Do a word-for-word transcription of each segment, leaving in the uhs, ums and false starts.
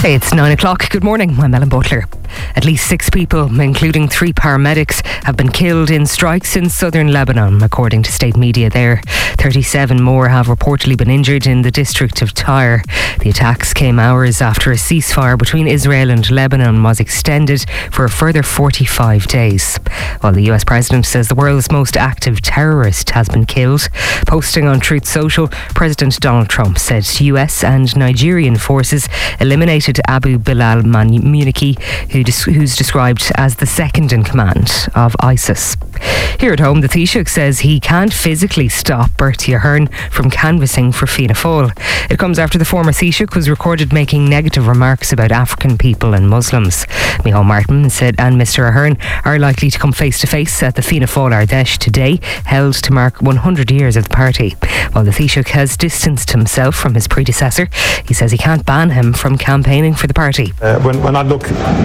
It's nine o'clock. Good morning. I'm Ellen Butler. At least six people, including three paramedics, have been killed in strikes in southern Lebanon, according to state media there. thirty-seven more have reportedly been injured in the district of Tyre. The attacks came hours after a ceasefire between Israel and Lebanon was extended for a further forty-five days. While the U S president says the world's most active terrorist has been killed. Posting on Truth Social, President Donald Trump said U S and Nigerian forces eliminated Abu Bilal Muniki, who des- who's described as the second in command of ISIS. Here at home, the Taoiseach says he can't physically stop Bertie Ahern from canvassing for Fianna Fáil. It comes after the former Taoiseach was recorded making negative remarks about African people and Muslims. Micheál Martin said and Mr Ahern are likely to come face to face at the Fianna Fáil Ardèche today, held to mark one hundred years of the party. While the Taoiseach has distanced himself from his predecessor, he says he can't ban him from campaigning for the party. Uh, when, when I look,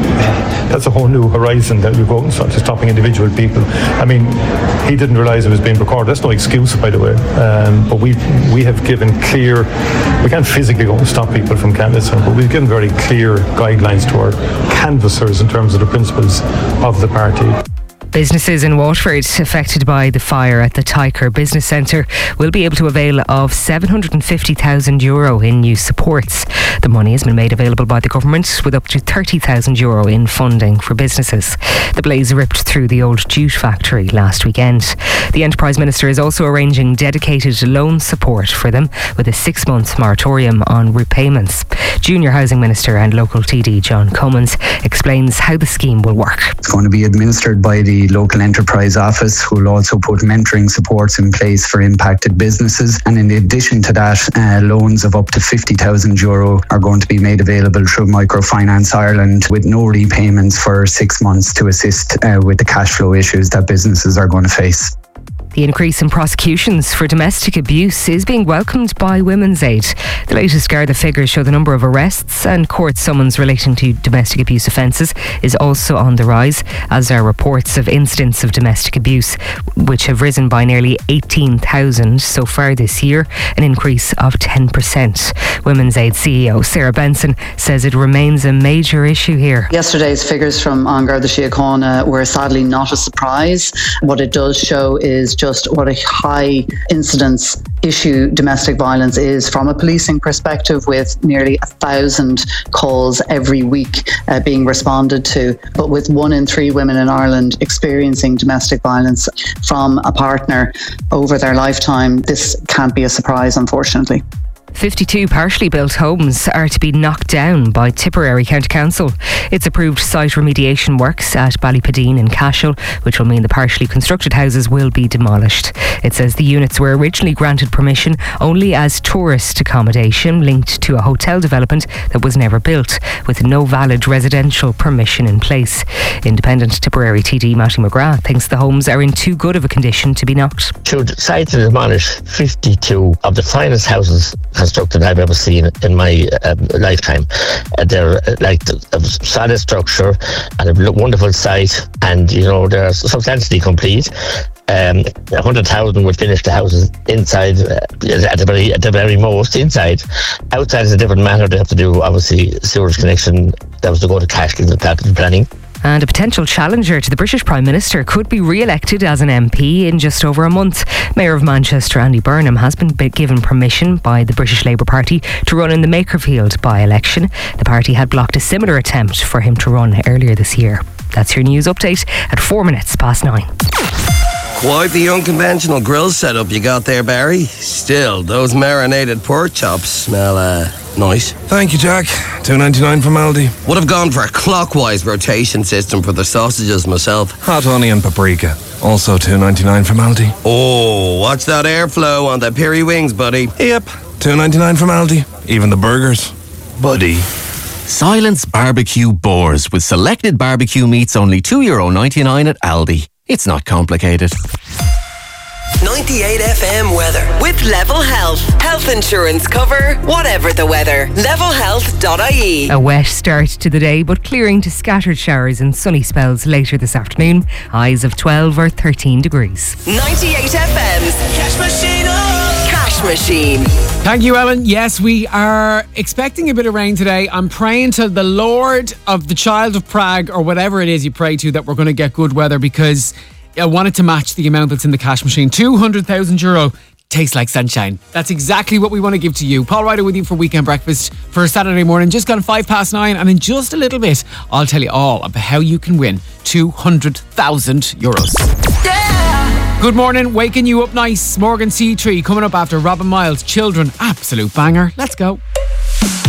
that's a whole new horizon that we go out and start stopping individual people. I mean, he didn't realise it was being recorded. That's no excuse, by the way. Um, but we we have given clear, we can't physically go and stop people from canvassing, but we've given very clear guidelines to our canvassers in terms of the principles of the party. Businesses in Waterford affected by the fire at the Tyker Business Centre will be able to avail of seven hundred fifty thousand euro in new supports. The money has been made available by the government with up to thirty thousand euro in funding for businesses. The blaze ripped through the old jute factory last weekend. The Enterprise Minister is also arranging dedicated loan support for them with a six-month moratorium on repayments. Junior Housing Minister and local T D John Cummins explains how the scheme will work. It's going to be administered by the local enterprise office, who will also put mentoring supports in place for impacted businesses, and in addition to that, uh, loans of up to fifty thousand euro are going to be made available through Microfinance Ireland with no repayments for six months to assist uh, with the cash flow issues that businesses are going to face. The increase in prosecutions for domestic abuse is being welcomed by Women's Aid. The latest Garda figures show the number of arrests and court summons relating to domestic abuse offences is also on the rise, as are reports of incidents of domestic abuse, which have risen by nearly eighteen thousand so far this year, an increase of ten percent. Women's Aid C E O Sarah Benson says it remains a major issue here. Yesterday's figures from An Garda Síochána were sadly not a surprise. What it does show is just what a high incidence issue domestic violence is from a policing perspective, with nearly a thousand calls every week uh, being responded to. But with one in three women in Ireland experiencing domestic violence from a partner over their lifetime, this can't be a surprise, unfortunately. fifty-two partially built homes are to be knocked down by Tipperary County Council. It's approved site remediation works at Ballypadeen in Cashel, which will mean the partially constructed houses will be demolished. It says the units were originally granted permission only as tourist accommodation linked to a hotel development that was never built, with no valid residential permission in place. Independent Tipperary T D Matty McGrath thinks the homes are in too good of a condition to be knocked. To decide to demolish fifty-two of the finest houses constructed I've ever seen in my um, lifetime. Uh, they're uh, like a solid structure and a wonderful site, and you know they're substantially complete. Um, a hundred thousand would finish the houses inside, uh, at the very at the very most inside. Outside is a different matter. They have to do obviously sewage connection. That was to go to cash and planning. And a potential challenger to the British Prime Minister could be re-elected as an M P in just over a month. Mayor of Manchester Andy Burnham has been given permission by the British Labour Party to run in the Makerfield by-election. The party had blocked a similar attempt for him to run earlier this year. That's your news update at four minutes past nine. Quite the unconventional grill setup you got there, Barry. Still, those marinated pork chops smell uh, nice. Thank you, Jack. two ninety-nine from Aldi. Would have gone for a clockwise rotation system for the sausages myself. Hot onion paprika. Also two ninety-nine from Aldi. Oh, watch that airflow on the peri wings, buddy. Yep, two ninety-nine from Aldi. Even the burgers. Buddy. Silence Barbecue Boars with selected barbecue meats only two euro ninety-nine at Aldi. It's not complicated. ninety-eight F M weather with Level Health. Health insurance cover, whatever the weather. level health dot I E. A wet start to the day, but clearing to scattered showers and sunny spells later this afternoon. Highs of twelve or thirteen degrees. ninety-eight F M's Cash Machine. Oh. Cash Machine. Thank you, Ellen. Yes, we are expecting a bit of rain today. I'm praying to the Lord of the Child of Prague, or whatever it is you pray to, that we're going to get good weather, because I want it to match the amount that's in the cash machine. two hundred thousand euro. Tastes like sunshine. That's exactly what we want to give to you. Paul Ryder with you for Weekend Breakfast for Saturday morning. Just gone five past nine, and in just a little bit, I'll tell you all about how you can win two hundred thousand euros. Yeah! Good morning, waking you up nice. Morgan C Tree coming up after Robin Miles. Children, absolute banger. Let's go.